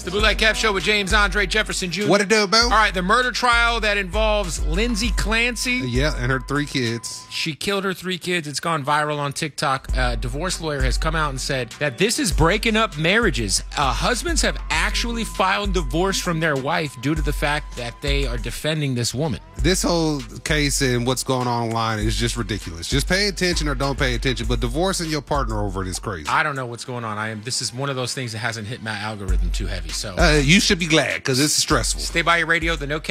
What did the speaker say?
It's the Bootleg Kev Show with James Andre Jefferson Jr. What it do, boo? All right, the murder trial that involves Lindsay Clancy. Yeah, and her 3 kids. She killed her 3 kids. It's gone viral on TikTok. A divorce lawyer has come out and said that this is breaking up marriages. Husbands have actually filed divorce from their wife due to the fact that they are defending this woman. This whole case and what's going on online is just ridiculous. Just pay attention or don't pay attention, but divorcing your partner over it is crazy. I don't know what's going on. This is one of those things that hasn't hit my algorithm too heavy. So you should be glad because it's stressful. Stay by your radio. The No